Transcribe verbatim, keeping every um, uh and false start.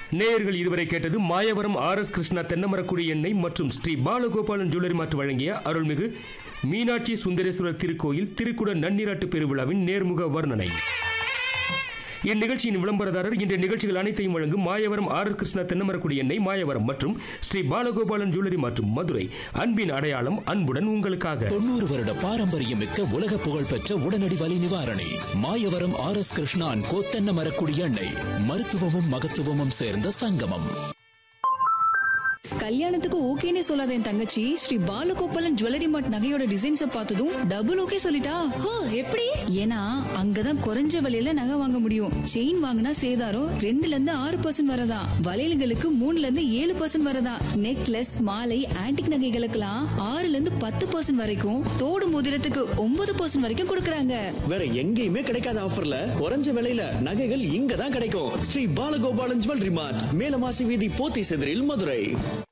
நேயர்கள் இதுவரை கேட்டது மாயவரம் ஆர் எஸ் கிருஷ்ணா தென்னமரக்குடி எண்ணெய் மற்றும் ஸ்ரீ பாலகோபாலன் ஜுவல்லரி மார்ட் வழங்கிய அருள்மிகு மீனாட்சி சுந்தரேஸ்வரர் திருக்கோயில் திருக்குட நன்னீராட்டு பெருவிழாவின் நேர்முக வர்ணனை. இந்நிகழ்ச்சியின் விளம்பரதாரர் இன்றைய நிகழ்ச்சிகள் அனைத்தையும் வழங்கும் மாயவரம் ஆர் எஸ் கிருஷ்ணா தென்னமரக்குடி எண்ணெய், மாயவரம் மற்றும் ஸ்ரீ பாலகோபாலன் ஜுவல்லரி மற்றும் மதுரை. அன்பின் அடையாளம், அன்புடன் உங்களுக்காக. தொண்ணூறு வருட பாரம்பரியம் மிக்க உலக புகழ்பெற்ற உடனடி வலி நிவாரணி மாயவரம் ஆர் எஸ் கிருஷ்ணான் கோ தென்னமரக்குடி எண்ணெய். மருத்துவமும் மகத்துவமும் சேர்ந்த சங்கமம். கல்யாணத்துக்கு ஓகேனே சொல்லாத என் தங்கச்சி ஸ்ரீ பாலகோபாலன் ஜுவல்லரி மார்ட் நகையோட டிசைன்ஸ் பார்த்ததும் டபுள் ஓகே சொல்லிட்டா. ஹோ, எப்படி? ஏன்னா அங்கதான் குறைஞ்ச விலையில நகை வாங்க முடியும். செயின் வாங்கினா சேதாரம் ரெண்டுல இருந்து ஆறு பர்சன்ட் வரதா, வளையல்களுக்கு மூணுல இருந்து ஏழு பர்சன்ட் வரதா, நெக்லஸ் மாலை ஆன்டிக் நகைகளுக்கெல்லாம் ஆறுல இருந்து பத்து பர்சன்ட் வரைக்கும், தோடு மோதிரத்துக்கு ஒன்பது பர்சன்ட் வரைக்கும் கொடுக்கறாங்க. வேற எங்கேயுமே கிடைக்காத ஆஃபர்ல குறைஞ்ச விலையில நகைகள் இங்கதான் கிடைக்கும். ஸ்ரீ பாலகோபாலன் ஜுவல்லரி மார்ட், மேலமாசி வீதி, போத்தி செதிரில், மதுரை.